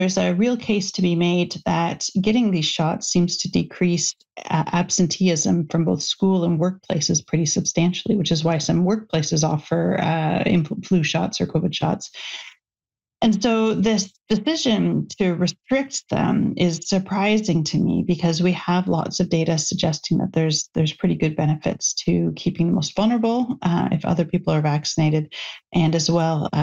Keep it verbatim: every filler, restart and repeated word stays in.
there's a real case to be made that getting these shots seems to decrease uh, absenteeism from both school and workplaces pretty substantially, which is why some workplaces offer uh, influ- flu shots or COVID shots. And so this decision to restrict them is surprising to me because we have lots of data suggesting that there's there's pretty good benefits to keeping the most vulnerable uh, if other people are vaccinated, and as well